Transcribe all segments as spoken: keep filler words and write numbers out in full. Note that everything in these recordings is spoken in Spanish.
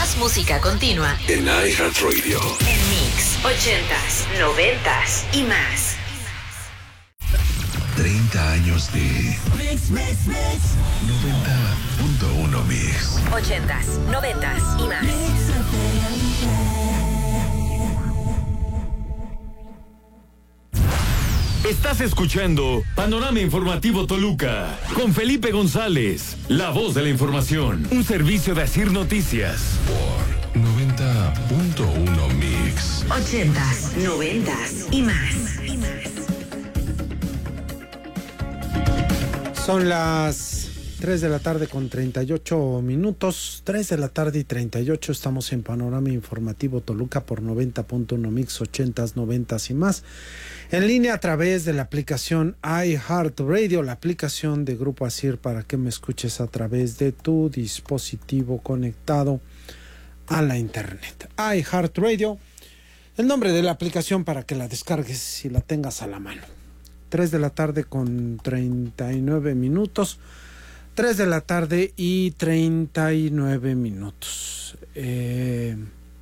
más música continua en iHeartRadio. En Mix, ochentas, noventas y más. treinta años de Mix, Mix, Mix. noventa punto uno Mix. Ochentas, noventas y más. Estás escuchando Panorama Informativo Toluca con Felipe González, la voz de la información, un servicio de Asir Noticias. Por noventa punto uno Mix. Ochentas, noventas y más. Son las tres de la tarde con treinta y ocho minutos, tres de la tarde y treinta y ocho, estamos en Panorama Informativo Toluca por noventa punto uno Mix, ochentas, noventas y más. En línea a través de la aplicación iHeartRadio, la aplicación de Grupo Asir para que me escuches a través de tu dispositivo conectado a la internet. iHeartRadio, el nombre de la aplicación para que la descargues y la tengas a la mano. tres de la tarde con treinta y nueve minutos. tres de la tarde y treinta y nueve minutos. Eh,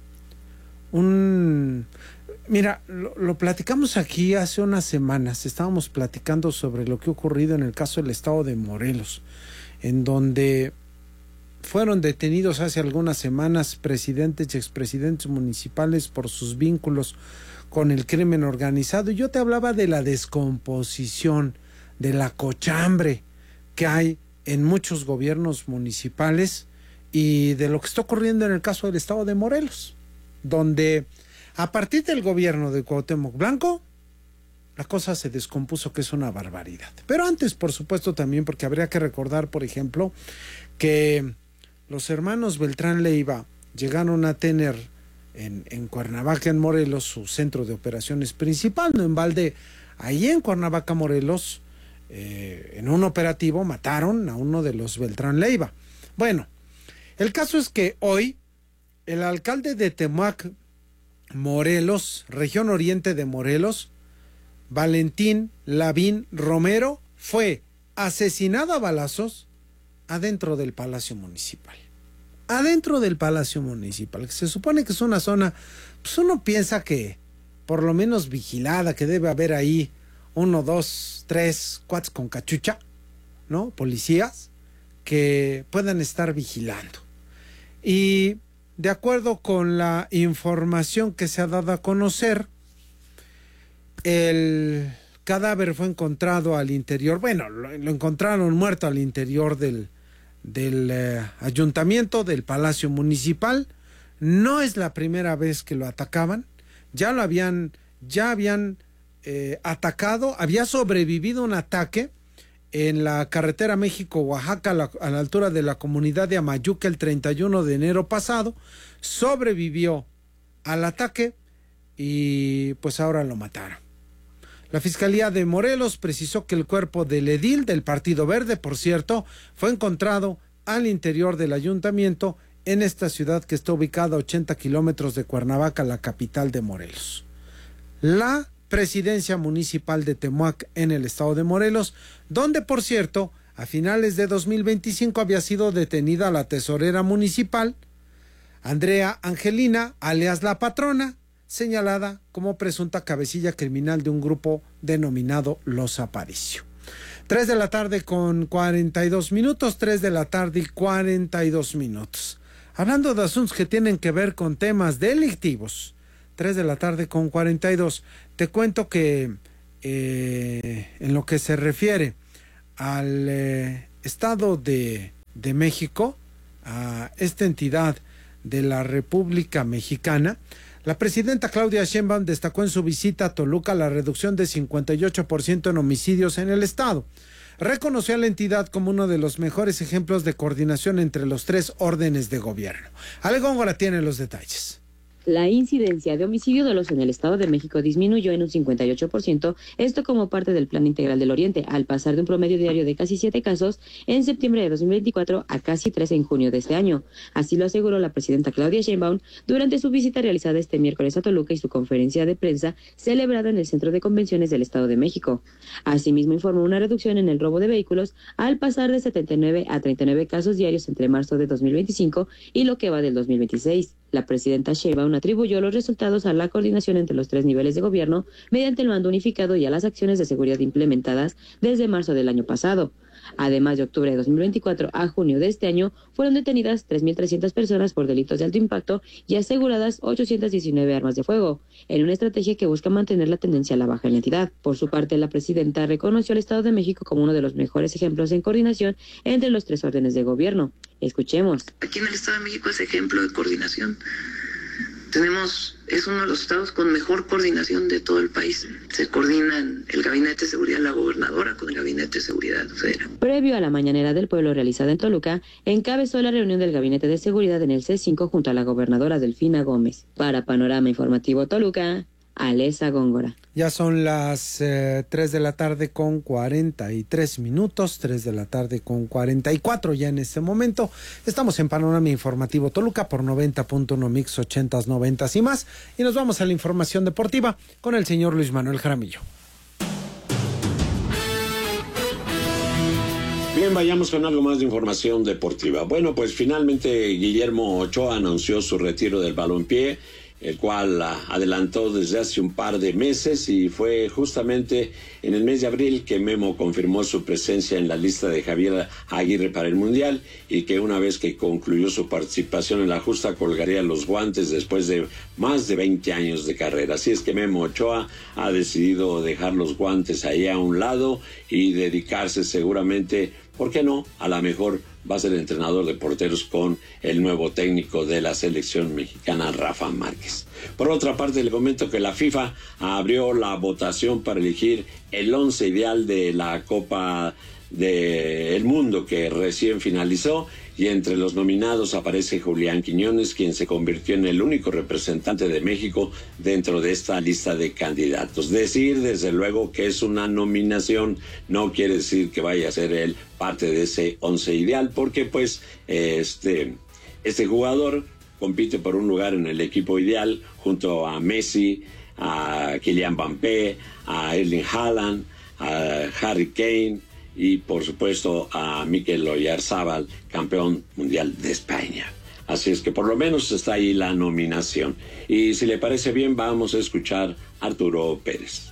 un... Mira, lo, lo platicamos aquí hace unas semanas. Estábamos platicando sobre lo que ha ocurrido en el caso del estado de Morelos, en donde fueron detenidos hace algunas semanas presidentes y expresidentes municipales por sus vínculos con el crimen organizado. Y yo te hablaba de la descomposición, de la cochambre que hay en muchos gobiernos municipales y de lo que está ocurriendo en el caso del estado de Morelos, donde a partir del gobierno de Cuauhtémoc Blanco, la cosa se descompuso, que es una barbaridad. Pero antes, por supuesto, también, porque habría que recordar, por ejemplo, que los hermanos Beltrán Leiva llegaron a tener en, en Cuernavaca, en Morelos, su centro de operaciones principal, no en balde. Ahí en Cuernavaca, Morelos, eh, en un operativo mataron a uno de los Beltrán Leiva. Bueno, el caso es que hoy el alcalde de Temac, Morelos, región oriente de Morelos, Valentín Lavín Romero, fue asesinado a balazos adentro del Palacio Municipal. Adentro del Palacio Municipal, que se supone que es una zona, pues uno piensa que por lo menos vigilada, que debe haber ahí uno, dos, tres cuates con cachucha, ¿no? Policías que puedan estar vigilando. Y de acuerdo con la información que se ha dado a conocer, el cadáver fue encontrado al interior, bueno, lo, lo encontraron muerto al interior del, del eh, ayuntamiento, del Palacio Municipal. No es la primera vez que lo atacaban, ya lo habían, ya habían eh, atacado, había sobrevivido un ataque en la carretera México-Oaxaca, a la, a la altura de la comunidad de Amayuca, el treinta y uno de enero pasado. Sobrevivió al ataque y pues ahora lo mataron. La Fiscalía de Morelos precisó que el cuerpo del edil del Partido Verde, por cierto, fue encontrado al interior del ayuntamiento en esta ciudad que está ubicada a ochenta kilómetros de Cuernavaca, la capital de Morelos. La Presidencia Municipal de Temac en el estado de Morelos, donde, por cierto, a finales de dos mil veinticinco había sido detenida la tesorera municipal, Andrea Angelina, alias La Patrona, señalada como presunta cabecilla criminal de un grupo denominado Los Aparicio. Tres de la tarde con cuarenta y dos minutos, tres de la tarde y cuarenta y dos minutos. Hablando de asuntos que tienen que ver con temas delictivos, tres de la tarde con cuarenta y dos. Te cuento que eh, en lo que se refiere al eh, Estado de, de México, a esta entidad de la República Mexicana, la presidenta Claudia Sheinbaum destacó en su visita a Toluca la reducción de cincuenta y ocho por ciento en homicidios en el estado. Reconoció a la entidad como uno de los mejores ejemplos de coordinación entre los tres órdenes de gobierno. Ale Góngora tiene los detalles. La incidencia de homicidio doloso en el Estado de México disminuyó en un cincuenta y ocho por ciento, esto como parte del Plan Integral del Oriente, al pasar de un promedio diario de casi siete casos en septiembre de dos mil veinticuatro a casi tres en junio de este año. Así lo aseguró la presidenta Claudia Sheinbaum durante su visita realizada este miércoles a Toluca y su conferencia de prensa celebrada en el Centro de Convenciones del Estado de México. Asimismo, informó una reducción en el robo de vehículos al pasar de setenta y nueve a treinta y nueve casos diarios entre marzo de dos mil veinticinco y lo que va del dos mil veintiséis. La presidenta Sheinbaum atribuyó los resultados a la coordinación entre los tres niveles de gobierno mediante el mando unificado y a las acciones de seguridad implementadas desde marzo del año pasado. Además, de octubre de dos mil veinticuatro a junio de este año fueron detenidas tres mil trescientas personas por delitos de alto impacto y aseguradas ochocientas diecinueve armas de fuego, en una estrategia que busca mantener la tendencia a la baja en la entidad. Por su parte, la presidenta reconoció al Estado de México como uno de los mejores ejemplos en coordinación entre los tres órdenes de gobierno. Escuchemos. Aquí en el Estado de México es ejemplo de coordinación. Tenemos, es uno de los estados con mejor coordinación de todo el país. Se coordinan el Gabinete de Seguridad de la Gobernadora con el Gabinete de Seguridad Federal. Previo a la Mañanera del Pueblo realizada en Toluca, encabezó la reunión del Gabinete de Seguridad en el C cinco junto a la gobernadora Delfina Gómez. Para Panorama Informativo Toluca, Alesa Góngora. Ya son las eh, tres de la tarde con cuarenta y tres minutos, tres de la tarde con cuarenta y cuatro ya en este momento. Estamos en Panorama Informativo Toluca por noventa punto uno Mix, ochentas, noventas y más. Y nos vamos a la información deportiva con el señor Luis Manuel Jaramillo. Bien, vayamos con algo más de información deportiva. Bueno, pues finalmente Guillermo Ochoa anunció su retiro del balompié, el cual adelantó desde hace un par de meses, y fue justamente en el mes de abril que Memo confirmó su presencia en la lista de Javier Aguirre para el Mundial, y que una vez que concluyó su participación en la justa colgaría los guantes después de más de veinte años de carrera. Así es que Memo Ochoa ha decidido dejar los guantes ahí a un lado y dedicarse seguramente, ¿por qué no?, a la mejor va a ser entrenador de porteros con el nuevo técnico de la selección mexicana, Rafa Márquez. Por otra parte, le comento que la FIFA abrió la votación para elegir el once ideal de la Copa del Mundo que recién finalizó, y entre los nominados aparece Julián Quiñones, quien se convirtió en el único representante de México dentro de esta lista de candidatos. Decir, desde luego, que es una nominación no quiere decir que vaya a ser él parte de ese once ideal, porque pues este, este jugador compite por un lugar en el equipo ideal junto a Messi, a Kylian Mbappé, a Erling Haaland, a Harry Kane y por supuesto a Mikel Oyarzabal, campeón mundial de España. Así es que por lo menos está ahí la nominación. Y si le parece bien, vamos a escuchar a Arturo Pérez.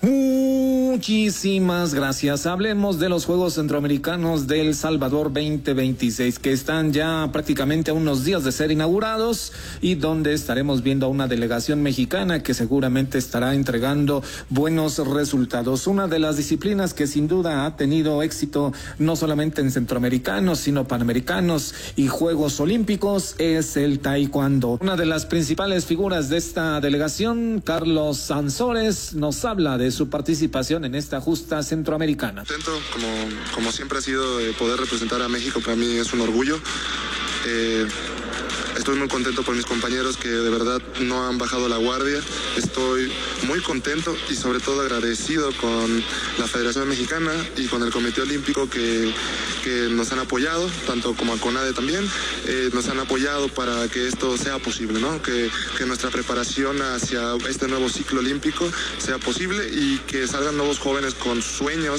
Muchísimas gracias. Hablemos de los Juegos Centroamericanos del Salvador veinte veintiséis, que están ya prácticamente a unos días de ser inaugurados, y donde estaremos viendo a una delegación mexicana que seguramente estará entregando buenos resultados. Una de las disciplinas que sin duda ha tenido éxito no solamente en centroamericanos, sino panamericanos y Juegos Olímpicos es el taekwondo. Una de las principales figuras de esta delegación, Carlos Sansores, nos habla de su participación en esta justa centroamericana. Contento, como, como siempre ha sido, eh, poder representar a México, para mí es un orgullo. Eh, Estoy muy contento por mis compañeros que de verdad no han bajado la guardia. Estoy muy contento y sobre todo agradecido con la Federación Mexicana y con el Comité Olímpico que, que nos han apoyado, tanto como a CONADE también, eh, nos han apoyado para que esto sea posible, ¿no? Que, que nuestra preparación hacia este nuevo ciclo olímpico sea posible y que salgan nuevos jóvenes con sueños,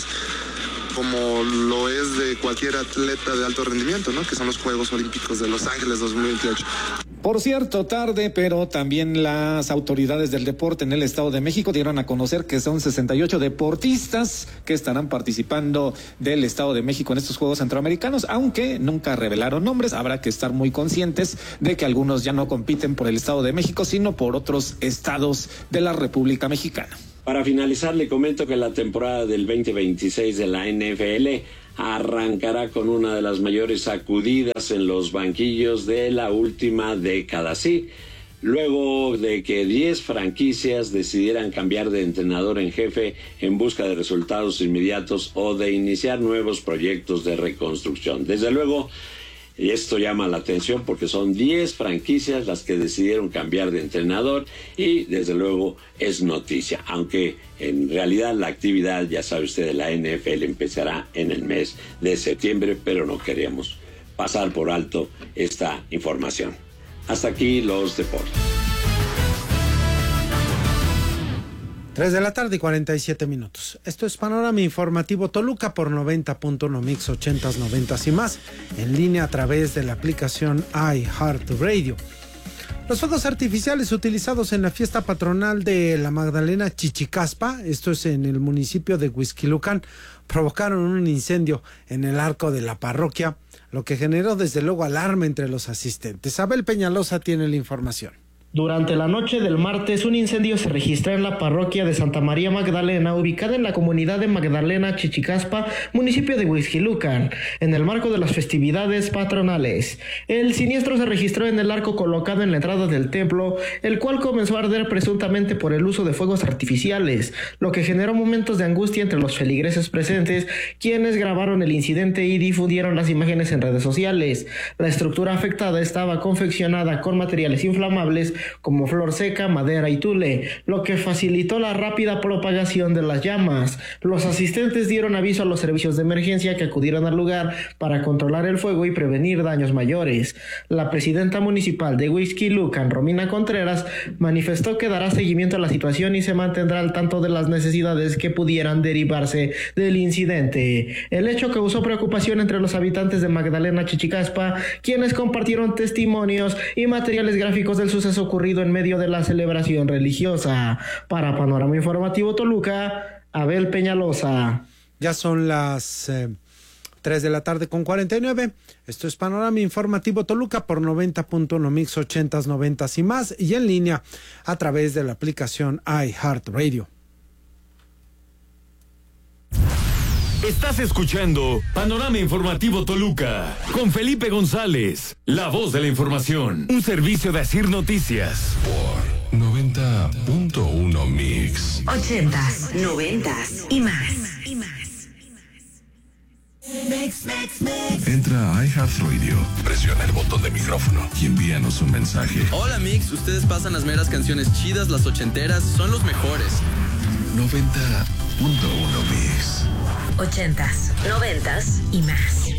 como lo es de cualquier atleta de alto rendimiento, ¿no? Que son los Juegos Olímpicos de Los Ángeles dos mil veintiocho. Por cierto, tarde, pero también las autoridades del deporte en el Estado de México dieron a conocer que son sesenta y ocho deportistas que estarán participando del Estado de México en estos Juegos Centroamericanos, aunque nunca revelaron nombres. Habrá que estar muy conscientes de que algunos ya no compiten por el Estado de México, sino por otros estados de la República Mexicana. Para finalizar, le comento que la temporada del veinte veintiséis de la N F L arrancará con una de las mayores sacudidas en los banquillos de la última década. Sí, luego de que diez franquicias decidieran cambiar de entrenador en jefe en busca de resultados inmediatos o de iniciar nuevos proyectos de reconstrucción. Desde luego, Y esto llama la atención porque son diez franquicias las que decidieron cambiar de entrenador y desde luego es noticia, aunque en realidad la actividad, ya sabe usted, de la N F L empezará en el mes de septiembre, pero no queríamos pasar por alto esta información. Hasta aquí los deportes. tres de la tarde y cuarenta y siete minutos. Esto es Panorama Informativo Toluca por noventa punto uno Mix ochentas, noventas y más, en línea a través de la aplicación iHeartRadio. Los fuegos artificiales utilizados en la fiesta patronal de la Magdalena Chichicaspa, esto es en el municipio de Huixquilucan, provocaron un incendio en el arco de la parroquia, lo que generó desde luego alarma entre los asistentes. Abel Peñalosa tiene la información. Durante la noche del martes, un incendio se registró en la parroquia de Santa María Magdalena, ubicada en la comunidad de Magdalena Chichicaspa, municipio de Huixquilucan, en el marco de las festividades patronales. El siniestro se registró en el arco colocado en la entrada del templo, el cual comenzó a arder presuntamente por el uso de fuegos artificiales, lo que generó momentos de angustia entre los feligreses presentes, quienes grabaron el incidente y difundieron las imágenes en redes sociales. La estructura afectada estaba confeccionada con materiales inflamables como flor seca, madera y tule, lo que facilitó la rápida propagación de las llamas. Los asistentes dieron aviso a los servicios de emergencia que acudieron al lugar para controlar el fuego y prevenir daños mayores. La presidenta municipal de Huixquilucan, Romina Contreras, manifestó que dará seguimiento a la situación y se mantendrá al tanto de las necesidades que pudieran derivarse del incidente. El hecho causó preocupación entre los habitantes de Magdalena Chichicaspa, quienes compartieron testimonios y materiales gráficos del suceso ocurrido en medio de la celebración religiosa. Para Panorama Informativo Toluca, Abel Peñalosa. Ya son las eh, tres de la tarde con cuarenta y nueve. Esto es Panorama Informativo Toluca por noventa punto uno Mix ochentas, noventas y más, y en línea a través de la aplicación iHeartRadio. Estás escuchando Panorama Informativo Toluca con Felipe González, la voz de la información, un servicio de Asir Noticias. Por noventa punto uno Mix. Ochentas, noventas y más. Y más. Mix, mix, mix. Entra a iHeartRadio, presiona el botón de micrófono y envíanos un mensaje. Hola Mix, ustedes pasan las meras canciones chidas, las ochenteras, son los mejores. noventa punto uno Mix. Ochentas, noventas y más.